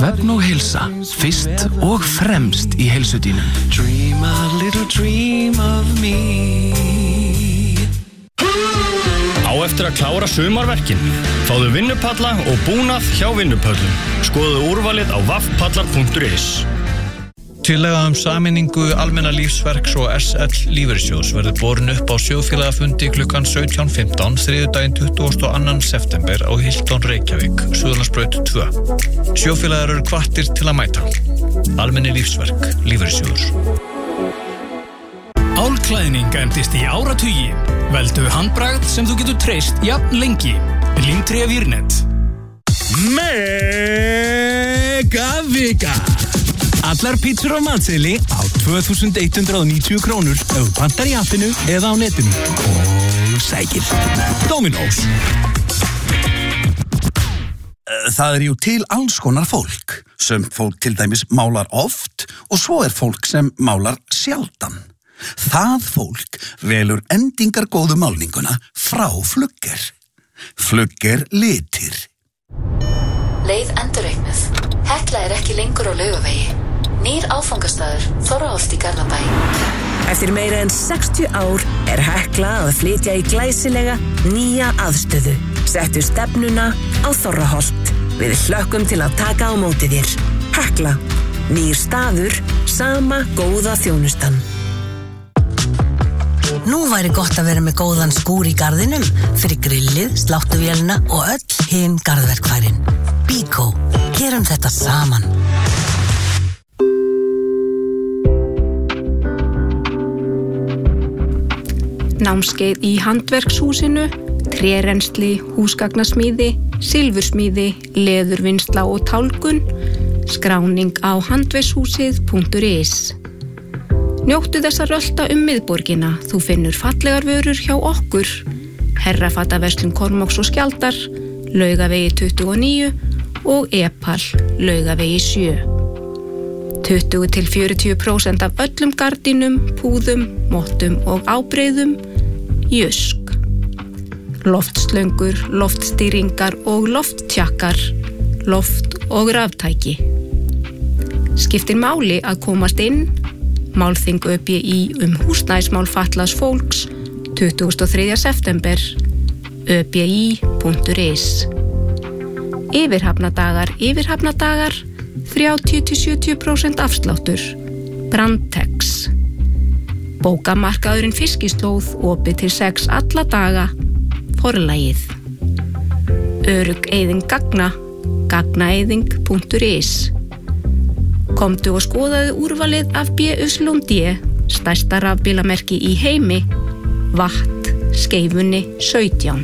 Svefn og heilsa, fyrst og fremst í heilsudínum. Dream a little dream of me. Á eftir að klára sumarverkin. Fáðu vinnupalla og búnað hjá Vinnupöllum. Skoðu úrvalið á vaffpallar.is. Tillaga sameiningu Almenna lífsverks og SL lífeyrissjóðs verður borin upp á sjóðfélagafundi klukkan 17:15 þriðjudaginn 22. september á Hilton Reykjavík, Suðurlandsbraut 2. Sjóðfélagar eru hvattir til að mæta. Almenni lífsverk, lífeyrissjóður. Álklæðning endist í áratugi. Veldu handbragð sem þú getur treyst jafn lengi. Límtré Vírnet. Megavika. Allar pítsur á matseli á 2.190 krónur ef þú pantar í appinu eða á netinu. Og sækir. Dominos. Það jú til alls konar fólk. Sumt fólk til dæmis málar oft og svo fólk sem málar sjaldan. Það fólk velur endingargóðu málninguna frá Flugger. Flugger litir. Leið endurreiknuð. Hekla ekki lengur á Laugavegi. Nýr áfangastaður, Þorraholt í Garðabæ. Eftir meira en 60 ár Hekla að flytja í glæsilega nýja aðstöðu. Settu stefnuna á Þorraholt. Við hlökkum til að taka á móti þér. Hekla. Nýr staður, sama góða þjónustan. Nú væri gott að vera með góðan skúr í garðinum fyrir grillið, sláttuvélina og öll hin garðverkfærin. Bíkó. Gerum þetta saman. Námskeið í handverkshúsinu, trérensli, húsgagnasmíði, silfursmíði, leðurvinnsla og tálgun, skráning á handverkshúsið.is. Njóttu þessa rölta miðborgina, þú finnur fallegar vörur hjá okkur, Herrafataverslun Kormáks og Skjaldar, Laugavegi 29 og Epal, Laugavegi 7. 20-40% af öllum gardínum, púðum, mottum og ábreiðum, Jysk. Loftslöngur, loftstýringar og lofttjakkar, loft- og raftæki. Skiptir máli að komast inn, málþing ÖBÍ húsnæðismál fatlaðs fólks, 23. september, öbi.is. Yfirhafnadagar, 30-70% afsláttur, Brandtex. Bókamarkaðurinn Fiskislóð, opið til 6 alla daga, Forlagið. Örugg eyðing gagna, gagnaeyðing.is. Komdu og skoðaðu úrvalið af BUSLUND, stærsta rafbílamerki í heimi, Vatt, Skeifunni 17.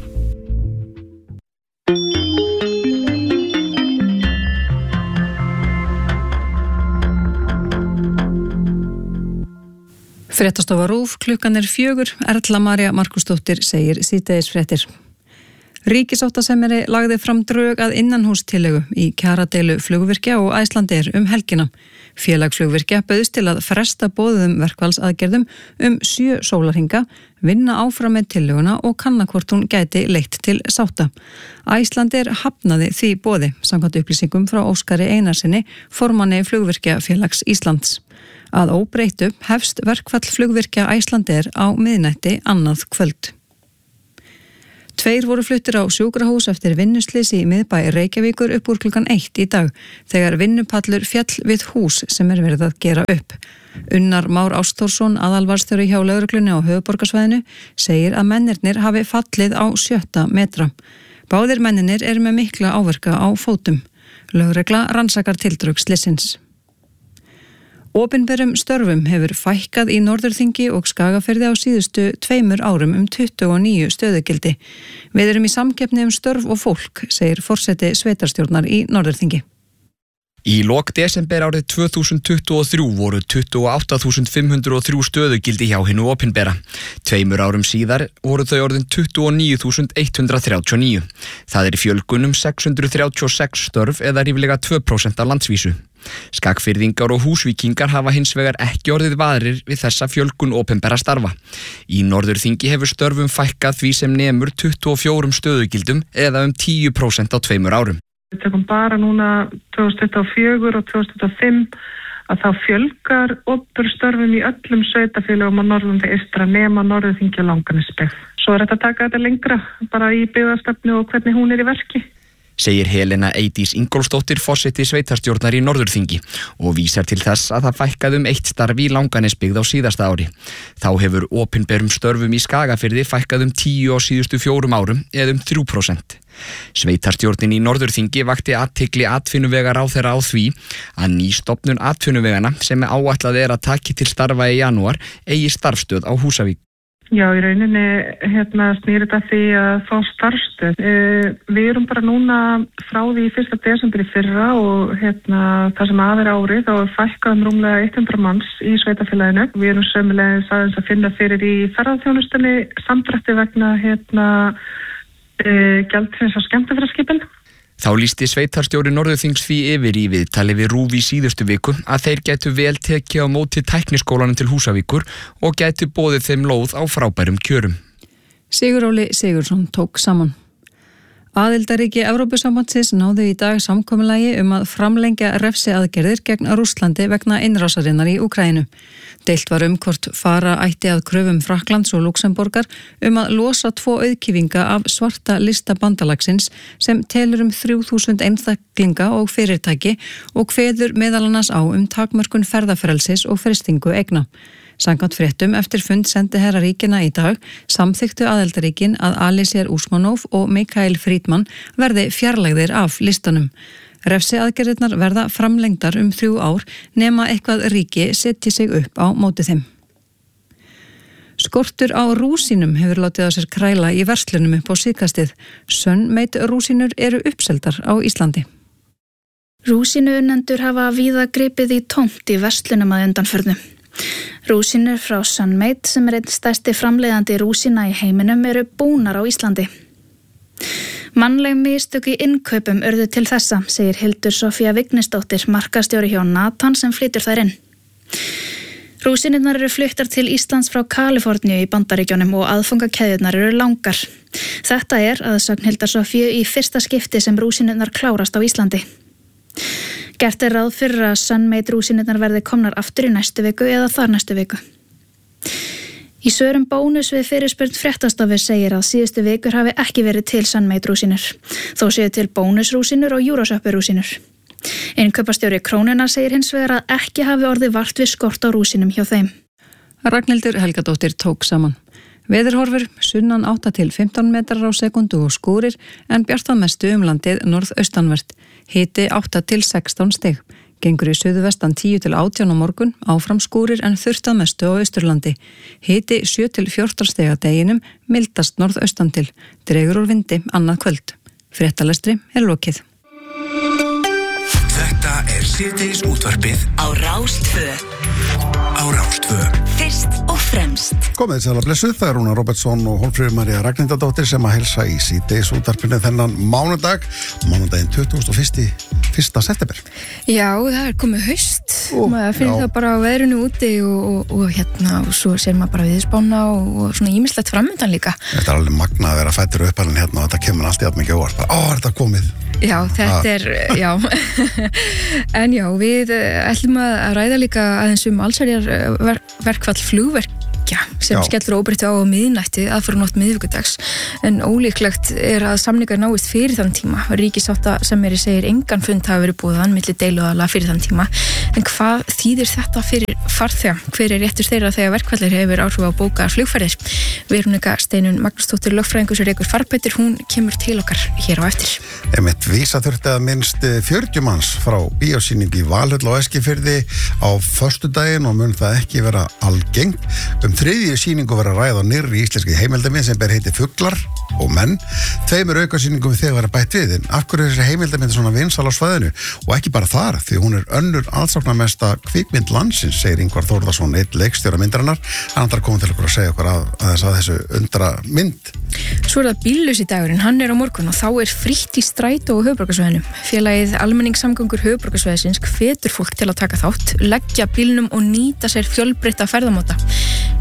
Fréttastofa RÚV, klukkan 4, Erla María Markusdóttir segir síðdegisfréttir. Ríkissáttasemjari lagði fram drög að innanhústillögu í kjaradeilu Flugvirkja og Icelandair helgina. Félag Flugvirkja bauðst til að fresta boðuðum verkfallsaðgerðum 7 sólarhringa, vinna áfram með tillöguna og kanna hvort hún gæti leitt til sátta. Icelandair hafnaði því boði, samkvæmt upplýsingum frá Óskari Einarsinni, formanni Flugvirkja félags Íslands. Að óbreyttu hefst verkfall Flugvirkja Icelandair á miðnætti annað kvöld. 2 voru fluttir á sjúkrahús eftir vinnuslys í miðbæ Reykjavíkur upp úr klukkan 1 í dag, þegar vinnupallur féll við hús sem verið að gera upp. Unnar Már Ástórsson, aðalvarðstjóri hjá lögreglunni á höfuðborgarsvæðinu, segir að mennirnir hafi fallið á 7. metra. Báðir mennirnir eru með mikla áverka á fótum. Lögregla rannsakar tildrög slysins. Opinberum störfum hefur fækkað í Norðurþingi og Skagafirði á síðustu 2 árum 29 stöðugildi. Við erum í samkeppni störf og fólk, segir forseti sveitarstjórnar í Norðurþingi. Í lok desember árið 2023 voru 28.503 stöðugildi hjá hinu opinbera. 2 árum síðar voru þau orðin 29.139. Það fjölgun 636 störf eða ríflega 2% af landsvísu. Skagfirðingar og húsvíkingar hafa hins vegar ekki orðið varir við þessa fjölgun opinbera starfa. Í Norðurþingi hefur störfum fækkað því sem nemur 24 stöðugildum eða 10% á 2 árum. Tökum bara núna 2024 og 2025 að þá fjölgar opinberum störfum í öllum sveitarfélögum á Norðurlandi eystra nema Norðurþingi og Langanesbyggð. Svo þetta að taka þetta lengra bara í byggðastefnu og hvernig hún í verki. Segir Helena Eydís Ingólfsdóttir forseti sveitarstjórnar í Norðurþingi og vísar til þess að það fækkaði 1 starf í Langanesbyggð á síðasta ári. Þá hefur opinberum störfum í Skagafirði fækkað 10 á síðustu 4 árum eða 3%. Sveitarstjórnin í Norðurþingi vakti athygli atvinnuvegaráðherra á því að ný stofnun atvinnuvegana sem áætlað að taki til starfa í janúar eigi starfstöð á Húsavík. Já, í rauninni snýr þetta því að fá starfstöð. Við erum bara núna frá því 1. desember í fyrra og það sem aðeir ári þá fækkað rúmlega 100 manns í sveitarfélaginu. Við erum sömulegis aðeins að finna fyrir í ferðaþjónustunni samdrætti vegna gjaldins á skemmtiferðaskipin. Þá lýsti sveitarstjóri Norðurþings því yfir í viðtali við RÚV í síðustu viku að þeir gætu vel tekið á móti tækniskólanum til Húsavíkur og gætu boðið þeim lóð á frábærum kjörum. Sigur Óli Sigurðsson tók saman. Aðildarríki Evrópusambandsins náðu í dag samkomulagi að framlengja refsiaðgerðir gegn Rússlandi vegna innrásarinnar í Úkraínu. Deilt var hvort fara ætti að kröfum Frakklands og Luxemborgar að losa 2 auðkýfinga af svarta lista bandalagsins sem telur 3000 einstaklinga og fyrirtæki og kveður meðal annars á takmörkun ferðafrelsis og fristingu eigna. Samkvæmt fréttum eftir fund sendiherra ríkina í dag samþykktu aðildarríkin að Alisher Usmanov og Mikael Friedman verði fjarlægðir af listanum. Refsiaðgerðirnar verða framlengdar 3 ár nema eitthvað ríki setji sig upp á móti þeim. Skortur á rúsínum hefur látið á sér kræla í verslunum upp á síðkastið. Sunmade rúsínur eru uppseldar á Íslandi. Rúsínuunnendur hafa víða gripið í tómt í verslunum að undanförnu. Rúsínur frá Sunmade sem einn stærsti framleiðandi rúsína í heiminum eru búnar á Íslandi. Mannleg mistök í innkaupum urðu til þessa, segir Hildur Sofía Vignisdóttir, markaðsstjóri hjá Nathan sem flytur þær inn. Rúsínurnar eru fluttar til Íslands frá Kaliforníu í Bandaríkjunum og aðfangakeðjurnar eru langar. Þetta að sögn Hildar Sofíu í fyrsta skipti sem rúsínurnar klárast á Íslandi. Gert ráð fyrir að Sunmade rúsínurnar verði komnar aftur í næstu viku eða þar næstu viku. Í svörum Bónus við fyrirspurn fréttastofu segir að síðustu vikur hafi ekki verið til Sunmade rúsínur. Þó séu til Bónus rúsínur og Eurosöppu rúsínur. Innkaupastjóri Krónunar segir hins vegar að ekki hafi orðið vart við skort á rúsínum hjá þeim. Ragnhildur Helgadóttir tók saman. Veðurhorfur sunnan 8 til 15 metrar á sekundu og skúrir en bjart að mestu landið norðaustanvert. Hiti 8 til 16 stig. Gengur í suðvestan 10 til 18 á morgun, áfram skúrir en þurrt að mestu á Austurlandi. Hiti 7 til 14 stig að deginum, mildast norðaustan til. Dregur úr vindi annað kvöld. Fréttalestri lokið. Þetta síðdegis útvarpið á Rás 2. Á Rás 2. Fyrst og fremst. Komið sæl að blessuð, það Rúna Robertsson og Hólmfríður María Ragnhildardóttir sem að helsa í síðdegis útvarpinu þennan mánudaginn 21. september. Já, það komið haust. Maður finnir það bara á veðrinu úti og svo sér maður bara viðspána og svona ýmislegt framöndan líka. Þetta alveg magnað að vera fættur upp og þetta kemur alltaf jafn mikið óvart. Þetta komið. Já, þetta já. En já, við ætlum að ræða líka aðeins allsherjar verkfall flugverkja sem skellur óbreytt á miðnætti aðfararnótt miðvikudags, en ólíklegt að samningar náist fyrir þann tíma. Ríkissáttasemjari segir engan fund hafi verið boðaður milli deiluaðila fyrir þann tíma, en hvað þýðir þetta fyrir farþega? Hver réttur þeirra þegar verkfallir hefur áhrif á bókaðar flugferðir? Veronika Steinunn Magnúsdóttir lögfræðingur sem rekur fararbætur, hún kemur til okkar hér á eftir. Vísa þurfti að minnst 40 manns frá bíósýningu í Valhöll á Eskifirði á föstudaginn og mun það ekki vera algengt. Þriðju sýningu var að ræða á nýrri íslenski heimildamið sem ber heiti Fuglar og menn. 2 aukasýningum þegar var að bætt við. En af hverju þessi heimildamið svona vinsal á svæðinu? Og ekki bara þar, því hún önnur aðsóknarmesta kvikmynd landsins, segir Ingvar Þórðarsson, einn leikstjóra myndarinnar. Hann ætlar að koma til okkur að segja okkur að þessu undra mynd. Svo það bíllausi dagurinn, hann á morgun og þá frítt í strætó á höfuðborgarsvæðinu. Félagið Almenningssamgöngur höfuðborgarsvæðisins hvetur fólk til að taka þátt, leggja bílnum og nýta sér fjölbreytta ferðamáta.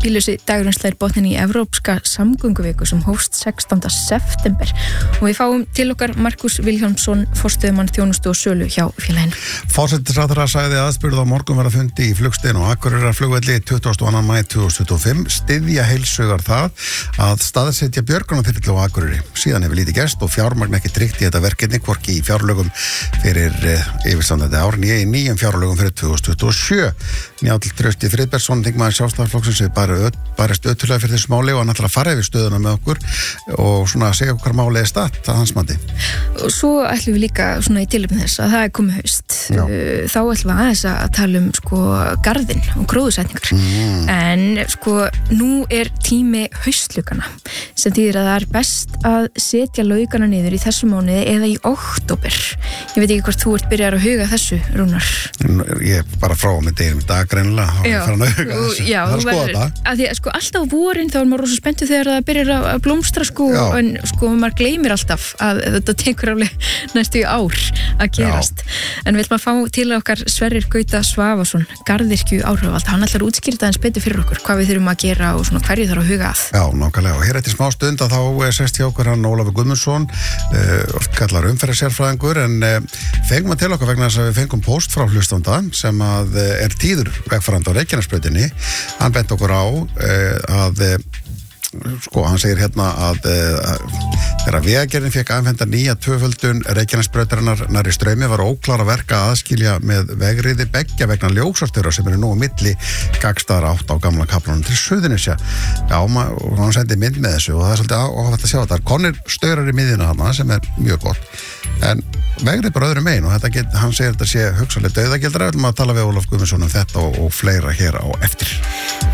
bíllausi dagurinn slær botnin í Evrópska samgönguviku sem hófst 16. september og við fáum til okkar Markus Vilhjálmsson, forstöðumann þjónustu og sölu hjá félaginu. Forsætisráðherra sagði aðspurð á morgun vera fundi í Flugsteinn og Akureyrarflugvelli 22. maí 2025 styðja heilsugar það að staðsetja björgunarþyrlu á Akureyri. Síðan hefur lítið gerst og fjármagn ekki tryggt í þetta verkefni hvorki í fjárlögum fyrir yfirstandandi ár né í nýjum fjárlögum fyrir 2027. Njáll Trausti Friðbertsson, þingmaður Sjálfstæðisflokksins, hefur barist öttulega fyrir þessu máli og hann ætlar að fara yfir stöðuna með okkur og svona að segja hvað málið statt að hans mati. Og svo ætlum við líka svona í tilefni þess að það er komið haust. Þá ætlum við aðeins að tala um sko garðinn og gróðursetningar. En sko nú er tími haustlugana sem þýðir að það er best að setja laugana niður í þessu mánuði eða í október. Ég veit ekki hvort þú ert byrjar að huga þessu, Rúnar. Ég er bara frá með deginum í dag greinilega og ég fara að huga þessu. Já, það er skoða þetta. Að því að sko alltaf vorinn þá er maður rosa spenntur þegar það byrjar að blómstra sko en sko maður gleymir alltaf að þetta tekur alveg næstu í ár að gerast. En við ætlum að fá til okkar Sverrir Gauta Svavason, garðyrkju áhrifavald. Hann ætlar að útskýra aðeins betur fyrir okkur hvað við þurfum að gera og svona hverju þarf að huga að. Já, nákvæmlega. Og hér eftir smá stund að þá sest hjá okkur hann Ólafur Guðmundsson, kallar umferðarsérfræðingur, en fengum að til okkar vegna þess að við fengum póst frá hlustanda sem að er tíður vegfarandi á Reykjanesbrautinni. Hann bent okkur á að hann segir hérna að þegar Vegagerðin fekk afhenta nýja tvöföldun Reykjanesbrautarinnar nærri Straumi var óklára verka að aðskilja með vegriði beggja vegna ljósastöra sem eru nú á milli gagnstæðar átt á gamla kaflanum til Suðurnesja. Já, og hann sendi mynd með þessu og það er svolítið áhægt að sjá þetta. Konir störar í miðjuna þarna sem er mjög gott. En vegrið bara öðru megin og hann segir þetta sé hugsanlega dauðagildra. Við ætlum að tala við Ólaf Guðmundsson um þetta og fleira hér á eftir.